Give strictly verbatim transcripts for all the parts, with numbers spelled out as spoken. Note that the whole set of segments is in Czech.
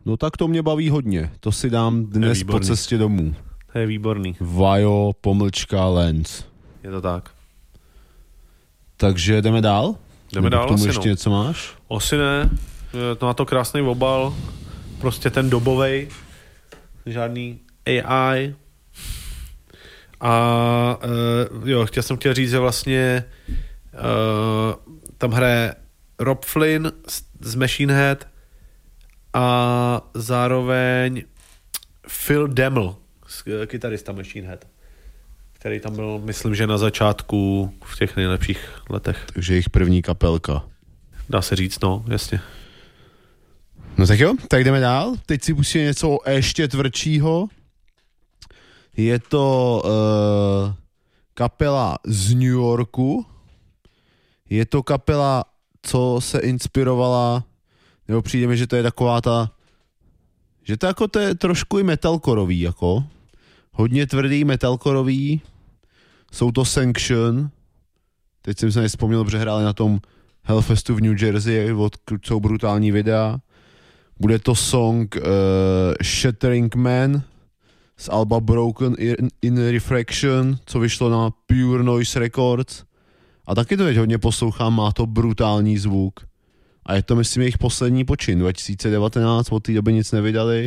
No tak to mě baví hodně. To si dám dnes po cestě domů. To je výborný. Vajo, pomlčka, Lenz. Je to tak. Takže jdeme dál? Jdeme Nebo dál, k tomu asi ještě no. něco máš? Asi ne. Je to na to krásný obal. Prostě ten dobovej. Žádný A I. A uh, jo, chtěl jsem chtěl říct, že vlastně uh, tam hraje Rob Flynn z, z Machine Head a zároveň Phil Demmel, kytarista Machine Head, který tam byl, myslím, že na začátku v těch nejlepších letech. Takže jejich první kapelka. Dá se říct, no, jasně. No tak jo, tak jdeme dál. Teď si pustíme něco ještě tvrdšího. Je to uh, kapela z New Yorku. Je to kapela, co se inspirovala, nebo přijde mi, že to je taková ta, že to jako to je trošku i metalcorový, jako. Hodně tvrdý metalcorový. Jsou to Sanction. Teď jsem se nevzpomněl, protože hráli na tom Hellfestu v New Jersey, odkud jsou brutální videa. Bude to song uh, Shattering Man z alba Broken in Refraction, co vyšlo na Pure Noise Records. A taky to teď hodně poslouchám, má to brutální zvuk. A je to, myslím, jejich poslední počin. dva tisíce devatenáct, od té doby nic nevydali,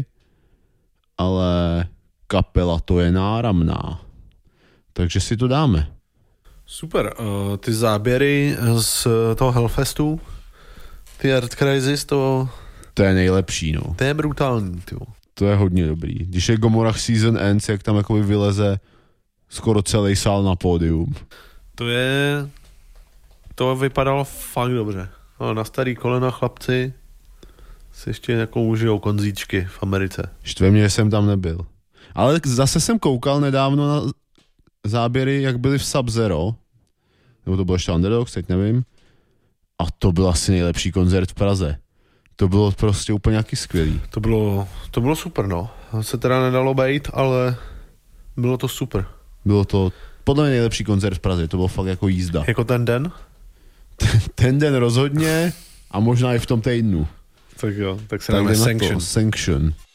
ale kapela to je náramná. Takže si to dáme. Super. Uh, ty záběry z toho Hellfestu, ty Earth Crisis, to... To je nejlepší, no. To je brutální, tyjo. To je hodně dobrý. Když je Gomorrah Season Ends, jak tam jakoby vyleze skoro celý sál na pódium. To je... To vypadalo fakt dobře. No, na starý kolena chlapci si ještě jako užijou konzíčky v Americe. Štve mě, že jsem tam nebyl. Ale zase jsem koukal nedávno na záběry, jak byli v Sub-Zero. Nebo to bylo ještě Underdogs, teď nevím. A to byl asi nejlepší koncert v Praze. To bylo prostě úplně nějaký skvělý. To bylo, to bylo super, no. Se teda nedalo bejt, ale bylo to super. Bylo to podle mě nejlepší koncert v Praze. To bylo fakt jako jízda. Jako ten den? Ten den rozhodně a možná i v tom týdnu. Tak jo, tak se tak dáme Sanction. Sanction.